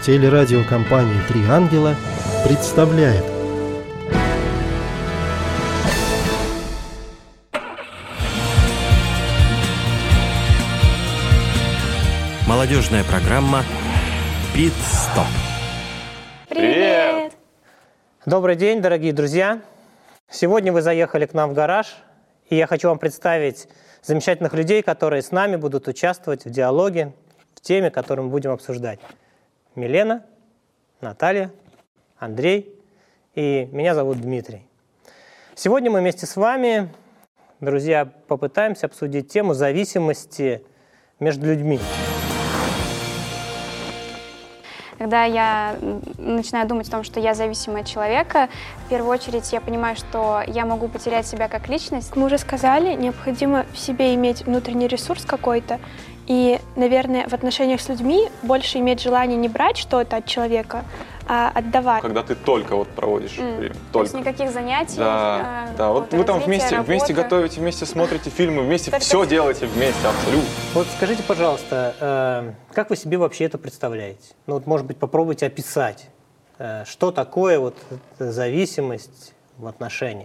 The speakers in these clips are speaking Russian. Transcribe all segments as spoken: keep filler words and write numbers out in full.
Телерадиокомпания «Три ангела» представляет. Молодежная программа «Пит-стоп». Привет! Добрый день, дорогие друзья! Сегодня вы заехали к нам в гараж, и я хочу вам представить замечательных людей, которые с нами будут участвовать в диалоге, в теме, которую мы будем обсуждать. Милена, Наталья, Андрей и меня зовут Дмитрий. Сегодня мы вместе с вами, друзья, попытаемся обсудить тему зависимости между людьми. Когда я начинаю думать о том, что я зависимый от человека, в первую очередь я понимаю, что я могу потерять себя как личность. Как мы уже сказали, необходимо в себе иметь внутренний ресурс какой-то. И, наверное, в отношениях с людьми больше иметь желание не брать что-то от человека, а отдавать. Когда ты только вот проводишь mm. время. Только. То есть никаких занятий. Да, э, да. Вот вы там вместе, вместе готовите, вместе смотрите фильмы, вместе так, все так. делаете вместе, абсолютно. Вот скажите, пожалуйста, э, как вы себе вообще это представляете? Ну вот, может быть, попробуйте описать, э, что такое вот зависимость в отношениях.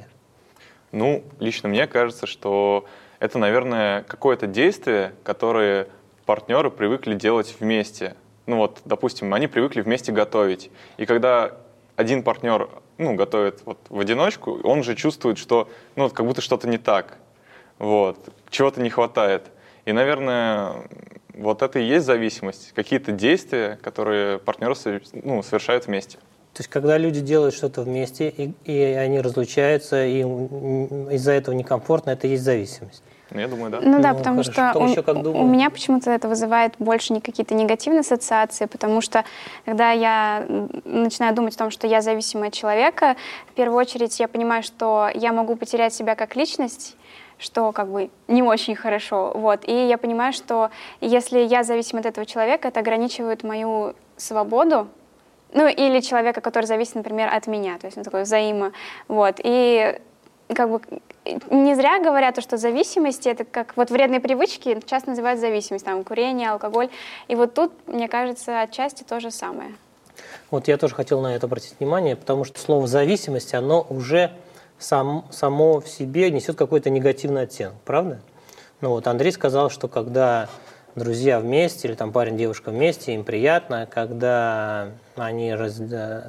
Ну, лично мне кажется, что это, наверное, какое-то действие, которое партнеры привыкли делать вместе. Ну вот, допустим, они привыкли вместе готовить. И когда один партнер ну, готовит вот в одиночку, он же чувствует, что ну, вот как будто что-то не так, вот, чего-то не хватает. И, наверное, вот это и есть зависимость. Какие-то действия, которые партнеры ну, совершают вместе. То есть, когда люди делают что-то вместе, и, и они разлучаются, и из-за этого некомфортно, это и есть зависимость. Я думаю, да. Ну да, ну, потому хорошо. что Кто у, еще как у меня почему-то это вызывает больше не какие-то негативные ассоциации, потому что когда я начинаю думать о том, что я зависимый от человека, в первую очередь я понимаю, что я могу потерять себя как личность, что как бы не очень хорошо. Вот. И я понимаю, что если я зависим от этого человека, это ограничивает мою свободу, ну или человека, который зависит, например, от меня, то есть он такой взаимо. Вот. И как бы не зря говорят, что зависимость — это как вот вредные привычки, часто называют зависимость, там, курение, алкоголь. И вот тут, мне кажется, отчасти то же самое. Вот я тоже хотел на это обратить внимание, потому что слово «зависимость», оно уже сам, само в себе несет какой-то негативный оттенок, правда? Ну вот Андрей сказал, что когда друзья вместе или там парень-девушка вместе, им приятно, когда они раз,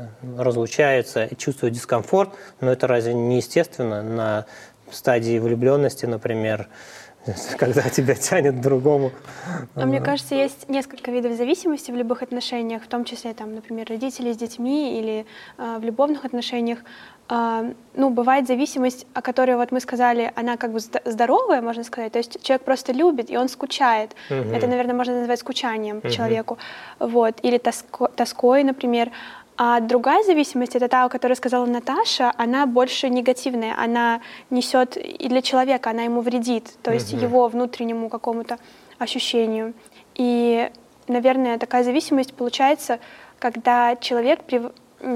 разлучаются и чувствуют дискомфорт, но это разве не естественно на стадии влюбленности, например, когда тебя тянет к другому? А мне кажется, есть несколько видов зависимости в любых отношениях, в том числе, там, например, родители с детьми или э, в любовных отношениях. Э, ну, бывает зависимость, о которой вот мы сказали, она как бы здоровая, можно сказать, то есть человек просто любит, и он скучает. Uh-huh. Это, наверное, можно назвать скучанием по uh-huh. человеку. Вот. Или тоско, тоской, например. А другая зависимость, это та, о которой сказала Наташа, она больше негативная, она несет и для человека, она ему вредит, то есть uh-huh. его внутреннему какому-то ощущению. И, наверное, такая зависимость получается, когда человек прив...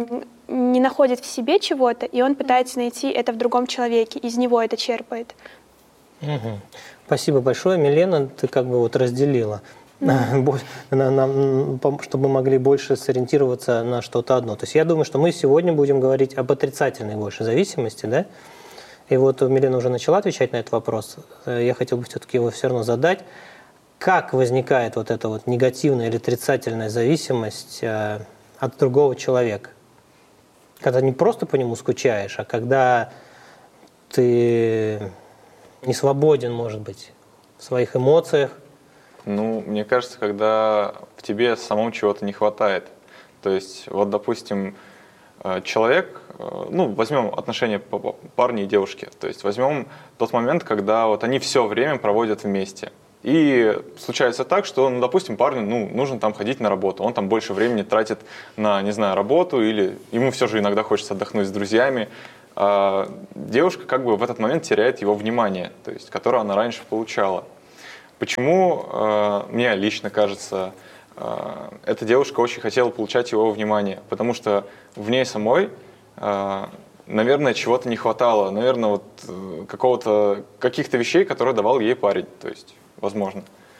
не находит в себе чего-то, и он пытается найти это в другом человеке, из него это черпает. Uh-huh. Спасибо большое, Милена, ты как бы вот разделила. Чтобы мы могли больше сориентироваться на что-то одно. То есть я думаю, что мы сегодня будем говорить об отрицательной больше зависимости, да? И вот Милена уже начала отвечать на этот вопрос. Я хотел бы все-таки его все равно задать. Как возникает вот эта вот негативная или отрицательная зависимость от другого человека? Когда не просто по нему скучаешь, а когда ты не свободен, может быть, в своих эмоциях. Ну, мне кажется, когда в тебе самому чего-то не хватает. То есть, вот, допустим, человек, ну, возьмем отношения парня и девушки, то есть возьмем тот момент, когда вот они все время проводят вместе. И случается так, что, ну, допустим, парню ну, нужно там ходить на работу, он там больше времени тратит на, не знаю, работу, или ему все же иногда хочется отдохнуть с друзьями. А девушка как бы в этот момент теряет его внимание, то есть, которое она раньше получала. Почему, э, мне лично кажется, э, эта девушка очень хотела получать его внимание? Потому что в ней самой, э, наверное, чего-то не хватало, наверное, вот, э, какого-то, каких-то вещей, которые давал ей парень, то есть, возможно.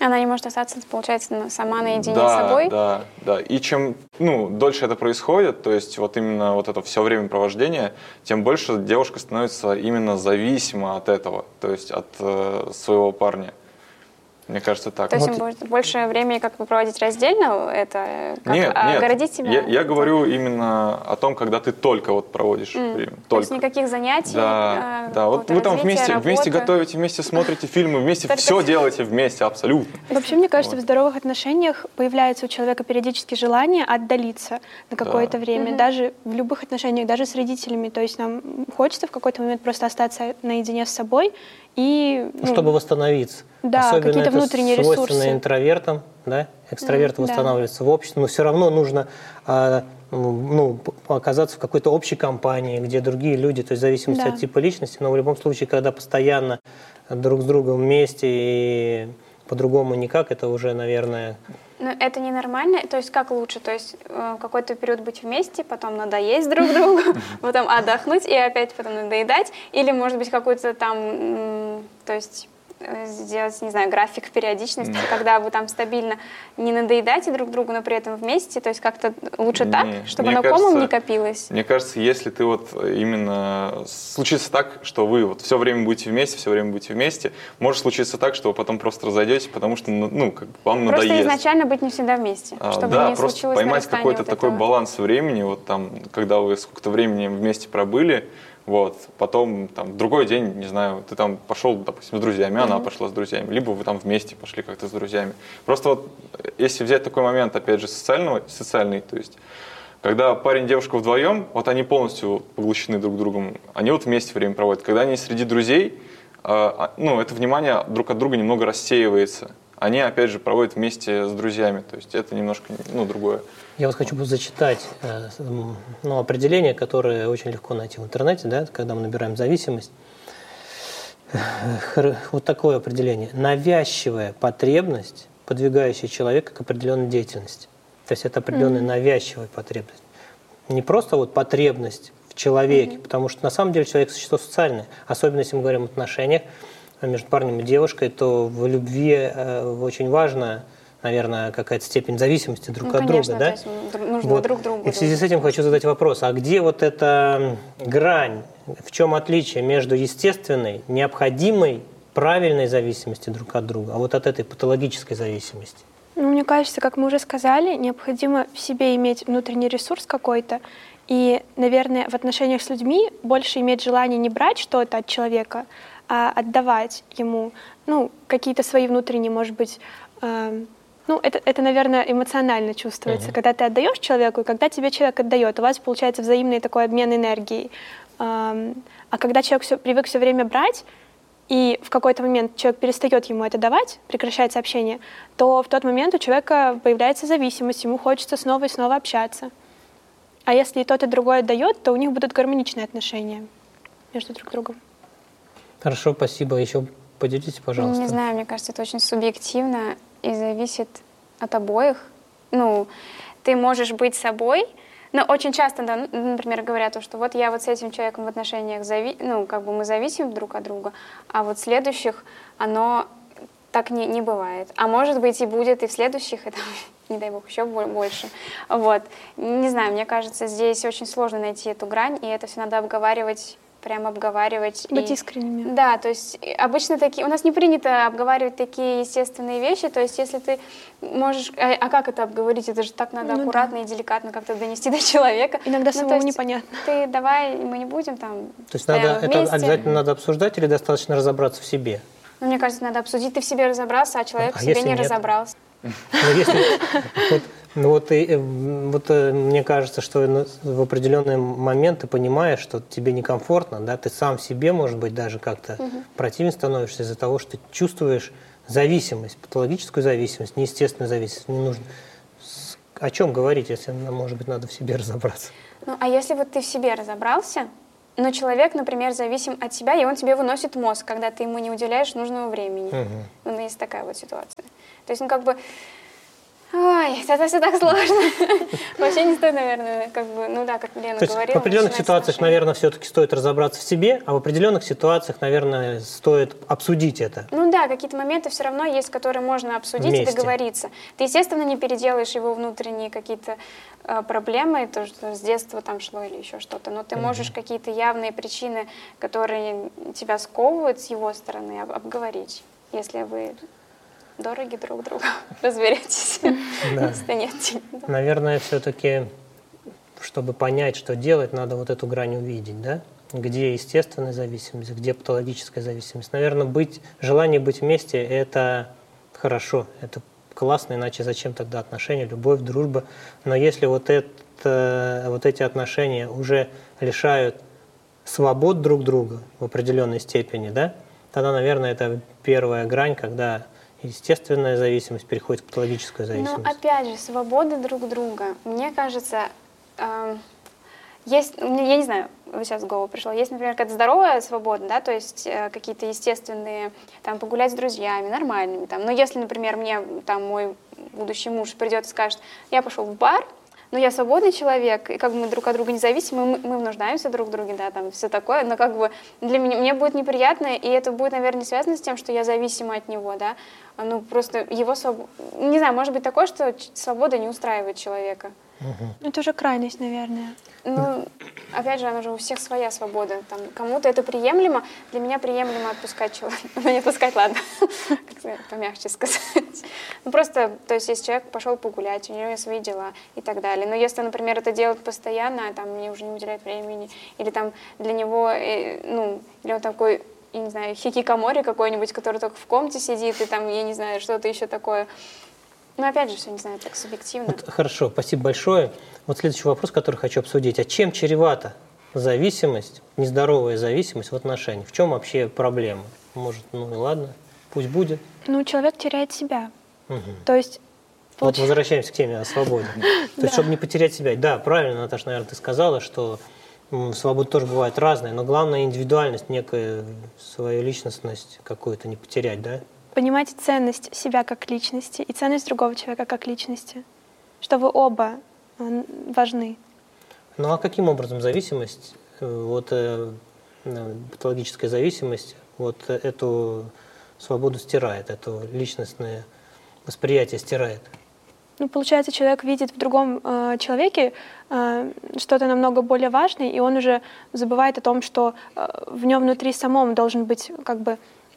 Она не может остаться, получается, сама наедине да, с собой? Да, да. И чем ну, дольше это происходит, то есть вот именно вот это все времяпровождение, тем больше девушка становится именно зависима от этого, то есть от э, своего парня. Мне кажется, так. То есть вот. им будет больше времени как бы проводить раздельно, это как нет, огородить нет. себя? Я, я говорю именно о том, когда ты только вот проводишь mm. время. Только. То есть никаких занятий? Да, э, да. Вот вы там вместе, вместе готовите, вместе смотрите фильмы, вместе только... все делаете вместе, абсолютно. Вообще, мне кажется, вот. в здоровых отношениях появляется у человека периодически желание отдалиться на какое-то да. время, mm-hmm. даже в любых отношениях, даже с родителями. То есть нам хочется в какой-то момент просто остаться наедине с собой и... Ну, чтобы восстановиться. Да, особенно какие-то это внутренние свойственно ресурсы. Интровертам, да? Экстраверты mm, восстанавливаются да. в обществе, но все равно нужно а, ну, оказаться в какой-то общей компании, где другие люди, то есть в зависимости да. от типа личности, но в любом случае, когда постоянно друг с другом вместе и по-другому никак, это уже, наверное... Но это ненормально, то есть как лучше? То есть э, какой-то период быть вместе, потом надоесть друг другу, потом отдохнуть и опять потом надоедать, или может быть какой-то там, то есть... сделать, не знаю, график периодичности, когда вы там стабильно не надоедаете друг другу, но при этом вместе, то есть как-то лучше так, не, чтобы оно кажется, комом не копилось? Мне кажется, если ты вот именно... Случится так, что вы вот все время будете вместе, все время будете вместе, может случиться так, что вы потом просто разойдетесь, потому что, ну, как бы вам просто надоест. Просто изначально быть не всегда вместе, а, чтобы да, не просто случилось поймать какой-то вот такой этого. баланс времени, вот там, когда вы сколько-то времени вместе пробыли, вот, потом, там, другой день, не знаю, ты там пошел, допустим, с друзьями, mm-hmm. она пошла с друзьями, либо вы там вместе пошли как-то с друзьями. Просто вот, если взять такой момент, опять же, социального, социальный, то есть, когда парень и девушка вдвоем, вот они полностью поглощены друг другом, они вот вместе время проводят. Когда они среди друзей, э, ну, это внимание друг от друга немного рассеивается. Они, опять же, проводят вместе с друзьями, то есть, это немножко, ну, другое. Я вот хочу зачитать ну, определение, которое очень легко найти в интернете, да, когда мы набираем зависимость. Вот такое определение. Навязчивая потребность, подвигающая человека к определенной деятельности. То есть это определенная mm-hmm. навязчивая потребность. Не просто вот потребность в человеке, mm-hmm. потому что на самом деле человек существо социальное. Особенно если мы говорим о отношениях между парнем и девушкой, то в любви э, очень важно, наверное, какая-то степень зависимости друг ну, от конечно, друга. Да? То есть нужно вот. друг другу. И в связи с этим хочу задать вопрос, а где вот эта грань, в чем отличие между естественной, необходимой, правильной зависимостью друг от друга, а вот от этой патологической зависимости? Ну, мне кажется, как мы уже сказали, необходимо в себе иметь внутренний ресурс какой-то, и, наверное, в отношениях с людьми больше иметь желание не брать что-то от человека, а отдавать ему, ну, какие-то свои внутренние, может быть, э, ну, это, это, наверное, эмоционально чувствуется, uh-huh. когда ты отдаешь человеку, и когда тебе человек отдает, у вас получается взаимный такой обмен энергией. Э, а когда человек все, привык все время брать, и в какой-то момент человек перестает ему это давать, прекращается общение, то в тот момент у человека появляется зависимость, ему хочется снова и снова общаться. А если и тот, и другой отдает, то у них будут гармоничные отношения между друг другом. Хорошо, спасибо. Еще поделитесь, пожалуйста. Не знаю, мне кажется, это очень субъективно и зависит от обоих. Ну, ты можешь быть собой, но очень часто, да, например, говорят, что вот я вот с этим человеком в отношениях, зави... ну, как бы мы зависим друг от друга, а вот в следующих оно так не, не бывает. А может быть и будет и в следующих, это, не дай бог, еще больше. Вот. Не знаю, мне кажется, здесь очень сложно найти эту грань, и это все надо обговаривать, прям обговаривать. Быть и... искренними. Да, то есть обычно такие... У нас не принято обговаривать такие естественные вещи, то есть если ты можешь... А, а как это обговорить? Это же так надо ну, аккуратно да. и деликатно как-то донести до человека. Иногда ну, самому непонятно. Ты давай, мы не будем там... То есть надо, это обязательно надо обсуждать или достаточно разобраться в себе? Ну, мне кажется, надо обсудить. Ты в себе разобрался, а человек а в себе не нет? разобрался. Ну вот, и, вот мне кажется, что в определенный момент ты понимаешь, что тебе некомфортно, да, ты сам себе, может быть, даже как-то угу. противен становишься из-за того, что ты чувствуешь зависимость, патологическую зависимость, неестественную зависимость. Не нужно. О чем говорить, если, может быть, надо в себе разобраться? Ну, а если вот ты в себе разобрался, но человек, например, зависим от тебя, и он тебе выносит мозг, когда ты ему не уделяешь нужного времени. Угу. Ну, есть такая вот ситуация. То есть, ну, как бы... Ой, это все так сложно. Вообще не стоит, наверное, как бы, ну да, как Лена То есть говорила. в определенных начинать с ситуациях, отношений. наверное, все-таки стоит разобраться в себе, а в определенных ситуациях, наверное, стоит обсудить это. Ну да, какие-то моменты все равно есть, которые можно обсудить Вместе. и договориться. Ты, естественно, не переделаешь его внутренние какие-то э, проблемы, то, что с детства там шло или еще что-то, но ты можешь какие-то явные причины, которые тебя сковывают с его стороны, об- обговорить, если вы дороги друг другу, разберетесь. Да. Если нет, да. Наверное, все-таки, чтобы понять, что делать, надо вот эту грань увидеть, да? Где естественная зависимость, где патологическая зависимость. Наверное, быть, желание быть вместе – это хорошо, это классно, иначе зачем тогда отношения, любовь, дружба. Но если вот, это, вот эти отношения уже лишают свобод друг друга в определенной степени, да, тогда, наверное, это первая грань, когда естественная зависимость переходит в патологическую зависимость. Ну, опять же, свобода друг друга. Мне кажется, эм, есть, я не знаю, вот сейчас в голову пришло, есть, например, какая-то здоровая свобода, да, то есть э, какие-то естественные, там, погулять с друзьями, нормальными, там. Но если, например, мне, там, мой будущий муж придет и скажет, я пошел в бар, но я свободный человек, и как бы мы друг от друга независимы, мы, мы нуждаемся друг в друге, да, там, все такое, но как бы для меня, мне будет неприятно, и это будет, наверное, не связано с тем, что я зависима от него, да, ну, просто его свобода, не знаю, может быть такое, что свобода не устраивает человека. Ну, это уже крайность, наверное. Ну, опять же, она же у всех своя свобода. Там, кому-то это приемлемо, для меня приемлемо отпускать человека. Ну, не отпускать, ладно, как сказать, помягче сказать. Ну, просто, то есть, если человек пошел погулять, у него есть свои дела и так далее. Но если, например, это делать постоянно, а там мне уже не уделяет времени, или там для него, э, ну, или он такой, я не знаю, хикикамори какой-нибудь, который только в комнате сидит, и там, я не знаю, что-то еще такое. Ну, опять же, все, не знаю, так субъективно. Вот, хорошо, спасибо большое. Вот следующий вопрос, который хочу обсудить. А чем чревата зависимость, нездоровая зависимость в отношениях? В чем вообще проблема? Может, ну и ладно, пусть будет. Ну, человек теряет себя. Угу. То есть, Вот получ- возвращаемся к теме о свободе. То есть, чтобы не потерять себя. Да, правильно, Наташа, наверное, ты сказала, что м, свобода тоже бывает разная, но главное индивидуальность, некая свою личностность какую-то не потерять, да? понимать ценность себя как личности и ценность другого человека как личности. Что вы оба э, важны. Ну а каким образом зависимость, э, вот э, э, патологическая зависимость, вот э, эту свободу стирает, это личностное восприятие стирает? Ну, получается, человек видит в другом э, человеке э, что-то намного более важное, и он уже забывает о том, что э, в нем внутри самом должен быть, как бы,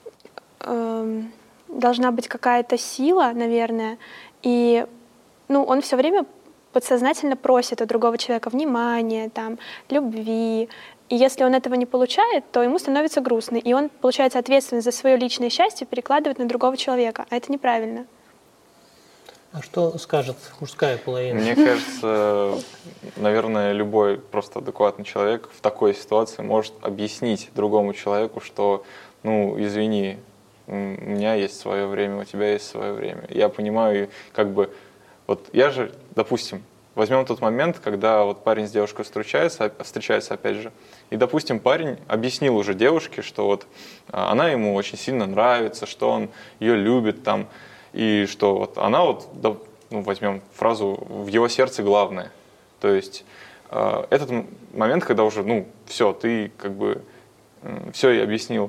э, должна быть какая-то сила, наверное, и ну, он все время подсознательно просит у другого человека внимания, там, любви. И если он этого не получает, то ему становится грустно, и он, получается, ответственность за свое личное счастье перекладывает на другого человека, а это неправильно. А что скажет мужская половина? Мне кажется, наверное, любой просто адекватный человек в такой ситуации может объяснить другому человеку, что, ну, извини, у меня есть свое время, у тебя есть свое время. Я понимаю, как бы, вот я же, допустим, возьмем тот момент, когда вот парень с девушкой встречается, встречается опять же, и, допустим, парень объяснил уже девушке, что вот она ему очень сильно нравится, что он ее любит там, и что вот она вот, ну, возьмем фразу, в его сердце главное. То есть э, этот момент, когда уже, ну, все, ты как бы э, все ей объяснил.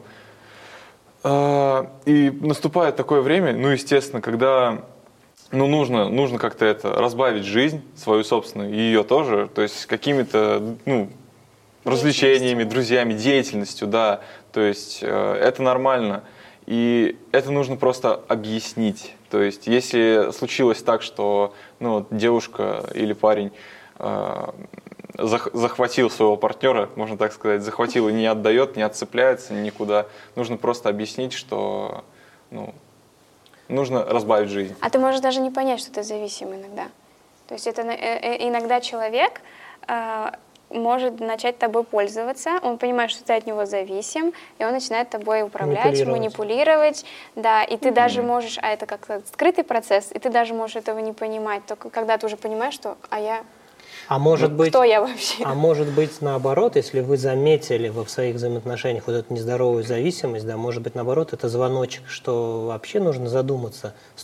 Э, и наступает такое время, ну, естественно, когда ну, нужно, нужно как-то это, разбавить жизнь свою собственную, и ее тоже, то есть какими-то, ну, развлечениями, друзьями, деятельностью, да, то есть э, это нормально. И это нужно просто объяснить. То есть, если случилось так, что ну, девушка или парень э, зах захватил своего партнера, можно так сказать, захватил и не отдает, не отцепляется никуда, нужно просто объяснить, что ну, нужно разбавить жизнь. А ты можешь даже не понять, что ты зависим иногда. То есть это иногда человек э, может начать тобой пользоваться, он понимает, что ты от него зависим, и он начинает тобой управлять, Манипулировать. манипулировать, да, и ты mm-hmm. даже можешь, а это как-то скрытый процесс, и ты даже можешь этого не понимать, только когда ты уже понимаешь, что, а я, а может ну, быть, кто я вообще? А может быть наоборот, если вы заметили в своих взаимоотношениях вот эту нездоровую зависимость, да, может быть наоборот, это звоночек, что вообще нужно задуматься,